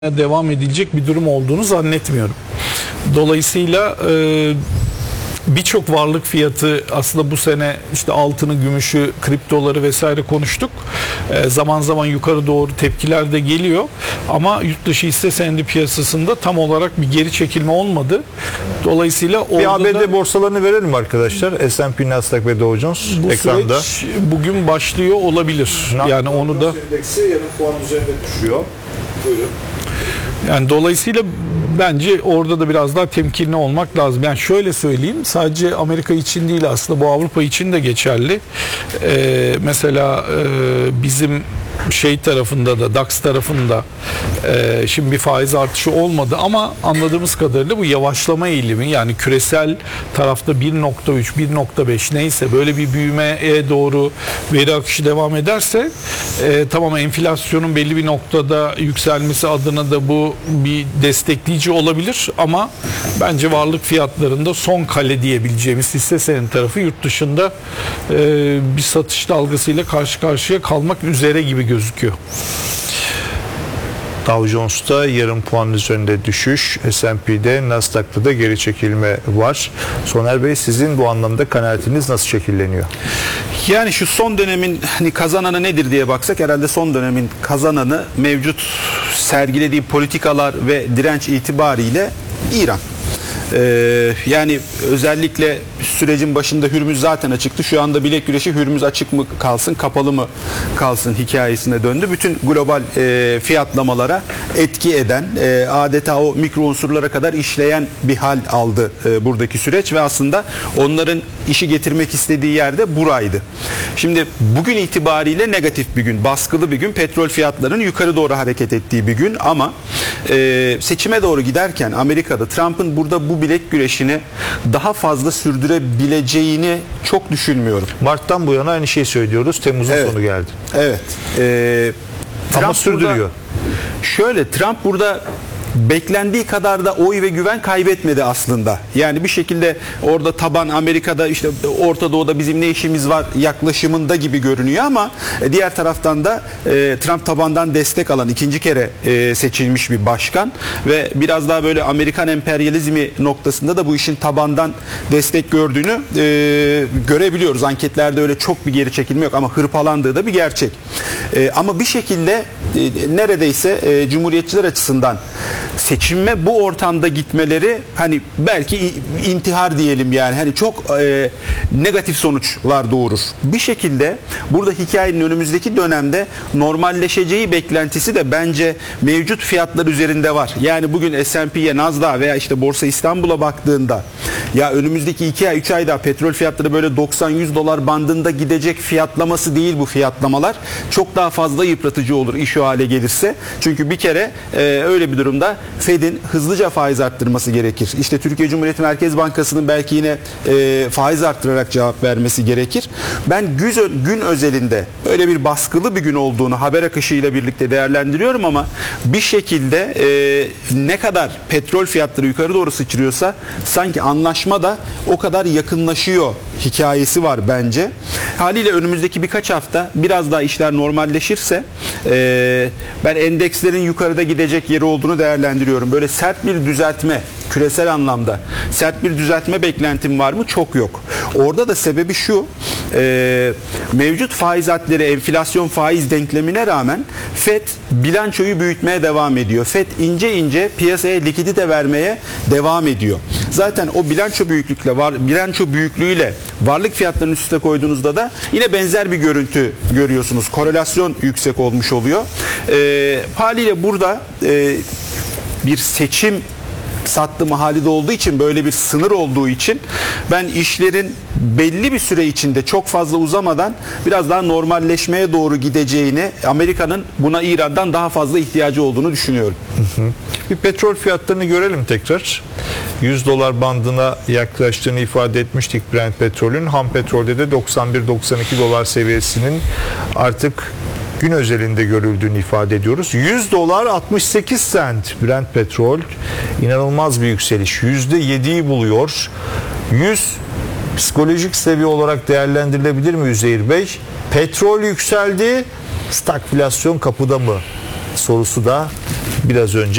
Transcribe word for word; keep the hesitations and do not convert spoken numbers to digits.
devam edilecek bir durum olduğunu zannetmiyorum. Dolayısıyla e, birçok varlık fiyatı aslında bu sene işte altını, gümüşü, kriptoları vesaire konuştuk. E, zaman zaman yukarı doğru tepkiler de geliyor. Ama yurt dışı hisse senedi piyasasında tam olarak bir geri çekilme olmadı. Dolayısıyla bir A B D da, borsalarını verelim arkadaşlar. S and P, Nasdaq ve Dow Jones bu ekranda. süreç bugün başlıyor olabilir. Yani onu da endeksi yarım puan üzerinde düşüyor. Buyurun. Yani dolayısıyla bence orada da biraz daha temkinli olmak lazım. Yani şöyle söyleyeyim, sadece Amerika için değil aslında bu Avrupa için de geçerli. Ee, mesela e, bizim şey tarafında da DAX tarafında e, şimdi bir faiz artışı olmadı ama anladığımız kadarıyla bu yavaşlama eğilimi, yani küresel tarafta bir nokta üç, bir nokta beş neyse böyle bir büyümeye doğru veri akışı devam ederse e, tamam, enflasyonun belli bir noktada yükselmesi adına da bu bir destekleyici olabilir ama bence varlık fiyatlarında son kale diyebileceğimiz hisse senedi tarafı yurt dışında e, bir satış dalgasıyla karşı karşıya kalmak üzere gibi gözüküyor. Dow Jones'ta yarım puan üzerinde düşüş, S and P'de, Nasdaq'ta da geri çekilme var. Soner Bey, sizin bu anlamda kanaatiniz nasıl şekilleniyor? Yani şu son dönemin hani kazananı nedir diye baksak, herhalde son dönemin kazananı mevcut sergilediği politikalar ve direnç itibariyle İran. Ee, yani özellikle sürecin başında Hürmüz zaten açıktı. Şu anda bilek güreşi Hürmüz açık mı kalsın, kapalı mı kalsın hikayesine döndü. Bütün global e, fiyatlamalara etki eden, e, adeta o mikro unsurlara kadar işleyen bir hal aldı e, buradaki süreç ve aslında onların işi getirmek istediği yerde buraydı. Şimdi bugün itibariyle negatif bir gün, baskılı bir gün, petrol fiyatlarının yukarı doğru hareket ettiği bir gün ama e, seçime doğru giderken Amerika'da Trump'ın burada bu bilek güreşini daha fazla sürdürebileceğini çok düşünmüyorum. Mart'tan bu yana aynı şeyi söylüyoruz. Temmuz'un Evet. sonu geldi. Evet. Ee, Ama Trump sürdürüyor. burada, şöyle Trump burada beklendiği kadar da oy ve güven kaybetmedi aslında. Yani bir şekilde orada taban Amerika'da, işte Orta Doğu'da bizim ne işimiz var yaklaşımında gibi görünüyor ama diğer taraftan da e, Trump tabandan destek alan, ikinci kere e, seçilmiş bir başkan ve biraz daha böyle Amerikan emperyalizmi noktasında da bu işin tabandan destek gördüğünü e, görebiliyoruz. Anketlerde öyle çok bir geri çekilme yok ama hırpalandığı da bir gerçek. E, ama bir şekilde e, neredeyse e, Cumhuriyetçiler açısından seçime bu ortamda gitmeleri hani belki intihar diyelim, yani hani çok e, negatif sonuçlar doğurur. Bir şekilde burada hikayenin önümüzdeki dönemde normalleşeceği beklentisi de bence mevcut fiyatlar üzerinde var. Yani bugün S and P'ye, Nasdaq'a veya işte Borsa İstanbul'a baktığında ya önümüzdeki iki ay üç ayda petrol fiyatları böyle doksan yüz dolar bandında gidecek fiyatlaması değil bu fiyatlamalar. Çok daha fazla yıpratıcı olur iş o hale gelirse. Çünkü bir kere e, öyle bir durumda Fed'in hızlıca faiz arttırması gerekir. İşte Türkiye Cumhuriyet Merkez Bankası'nın belki yine e, faiz arttırarak cevap vermesi gerekir. Ben güz, gün özelinde öyle bir baskılı bir gün olduğunu haber akışıyla birlikte değerlendiriyorum ama bir şekilde e, ne kadar petrol fiyatları yukarı doğru sıçrıyorsa sanki anlaşma da o kadar yakınlaşıyor hikayesi var bence. Haliyle önümüzdeki birkaç hafta biraz daha işler normalleşirse e, ben endekslerin yukarıda gidecek yeri olduğunu değerlendiriyorum. Böyle sert bir düzeltme, küresel anlamda sert bir düzeltme beklentim var mı? Çok yok. Orada da sebebi şu, e, mevcut faiz hatları, enflasyon faiz denklemine rağmen Fed bilançoyu büyütmeye devam ediyor. Fed ince ince piyasaya likidite vermeye devam ediyor. Zaten o bilanço büyüklükle var, bilanço büyüklüğüyle varlık fiyatlarının üstüne koyduğunuzda da yine benzer bir görüntü görüyorsunuz. Korelasyon yüksek olmuş oluyor. E, haliyle burada e, bir seçim sattım halinde olduğu için, böyle bir sınır olduğu için ben işlerin belli bir süre içinde çok fazla uzamadan biraz daha normalleşmeye doğru gideceğini, Amerika'nın buna İran'dan daha fazla ihtiyacı olduğunu düşünüyorum. Hı hı. Bir petrol fiyatlarını görelim tekrar. yüz dolar bandına yaklaştığını ifade etmiştik Brent petrolün. Ham petrolde de doksan bir doksan iki dolar seviyesinin artık gün özelinde görüldüğünü ifade ediyoruz. yüz dolar altmış sekiz sent Brent petrol, inanılmaz bir yükseliş. yüzde yediyi buluyor. yüz psikolojik seviye olarak değerlendirilebilir mi Üzeyir Bey? Petrol yükseldi, stagflasyon kapıda mı sorusu da biraz önce